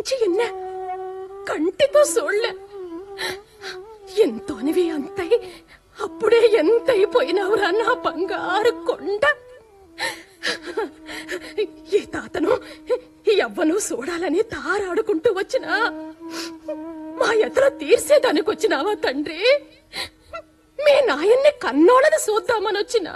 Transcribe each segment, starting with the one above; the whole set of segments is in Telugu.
నుంచి ఎన్నా కంటితో చూడలే. ఎంతోనివి అంతై అప్పుడే ఎంతైపోయినావురా నా బంగారు కొండ. ఈ తాతను ఎవ్వను చూడాలని తారాడుకుంటూ వచ్చినా మా ఎతల తీర్చేదానికి వచ్చినావా తండ్రి? మీ నాయన్ని కన్నోళ్ళని చూద్దామని వచ్చినా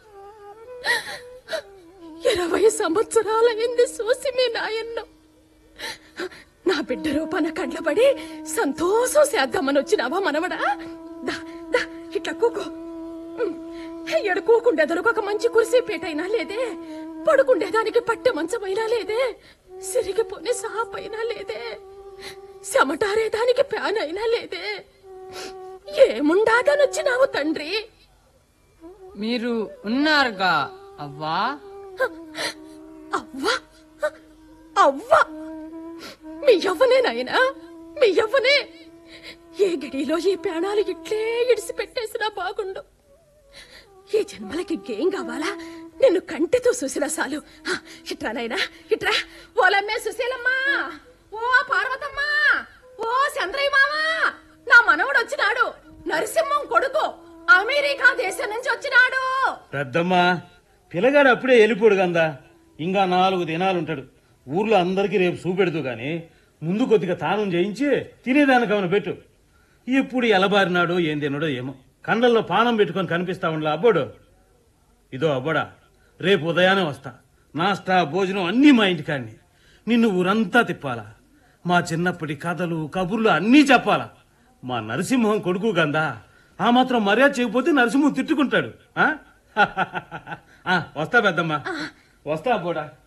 20 సంవత్సరాలైంది చూసి మీ నాయన్ను. నా బిడ్డ రూపాన కండ్లబడి సంతోషం చేద్దామని వచ్చినావా మనవడా? ఇట్లా కూకో. ఎడ కూకుండేదరకు ఒక మంచి కుర్సీ పీటైనా లేదే, పడుకుండేదానికి పట్టె మంచమైనా లేదే, సిరిగిపోని సాపైనా లేదే, చెమటారేదానికి ప్యాన్ అయినా లేదే. ఏముండాదనొచ్చినావు తండ్రి? మీరు ఉన్నారుగా అవ్వా. అవ్వా అవ్వా మీ యవ్వనే నాయనా, మీ యవ్వనే. ఏ గడిలో ఈ ప్రాణాలు ఇట్లే ఇడిసి పెట్టేసినా బాగుండు. ఈ జన్మలకి గేం కావాలా? నిన్ను కంటితో చూసినా చాలు. ఇట్రా నాయనా, ఇట్రా. ఓలమ్మే సుశీలమ్మా, ఓ పార్వతమ్మా, ఓ చంద్రయ్య మామా, నా మనవడు వచ్చినాడు. నరసింహం కొడుకు, అమెరికా దేశం నుంచి వచ్చినాడు. పెద్దమ్మా, పిల్లగాడు అప్పుడే వెళ్ళిపోడు గందా. ఇంకా 4 దినాలుంటాడు. ఊర్లో అందరికీ రేపు చూపెడుతూ గాని ముందు కొద్దిగా తానం చేయించి తినేదానికి ఏమైనా పెట్టు. ఎప్పుడు ఎలబారినాడో ఏం తిన్నాడో ఏమో. కండల్లో పానం పెట్టుకొని కనిపిస్తా ఉండలా అబ్బోడు. ఇదో అబ్బోడా, రేపు ఉదయాన్నే వస్తా. నాస్టా భోజనం అన్నీ మా ఇంటికాన్ని. నిన్ను ఊరంతా తిప్పాలా. మా చిన్నప్పటి కథలు కబుర్లు అన్నీ చెప్పాలా. మా నరసింహం కొడుకు గందా. ఆ మాత్రం మర్యాద చేయకపోతే నరసింహం తిట్టుకుంటాడు. వస్తా పెద్దమ్మా, వస్తా అబ్బోడా.